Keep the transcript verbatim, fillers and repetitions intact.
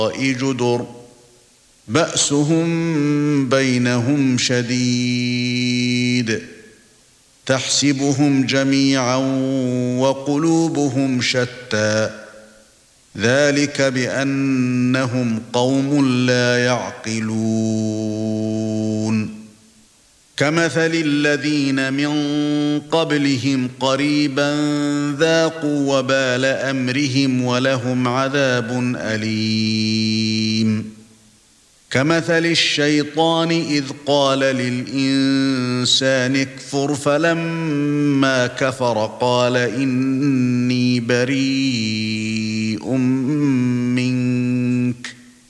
جدر بأسهم بينهم شديد تحسبهم جميعا وقلوبهم شتى ذلك بأنهم قوم لا يعقلون كمثل الذين من قبلهم قريبا ذاقوا وبال أمرهم ولهم عذاب أليم كمثل الشيطان إذ قال للإنسان اكفر فلما كفر قال إني بريء منك